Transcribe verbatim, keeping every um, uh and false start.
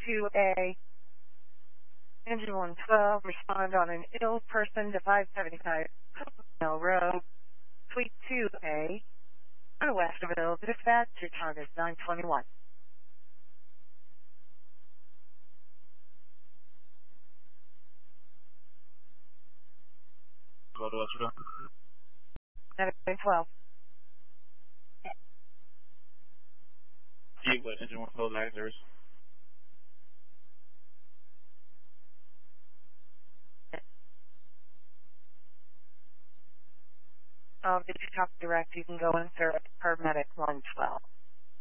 two A. Engine one twelve, respond on an ill person to five seventy-five Mill Road, Suite two A, on Westerville. Dispatch, your time is nine twenty-one. Go to Westerville. nine twelve. See what engine one twelve actors. Um, if you talk direct, you can go in, sir, paramedic one twelve.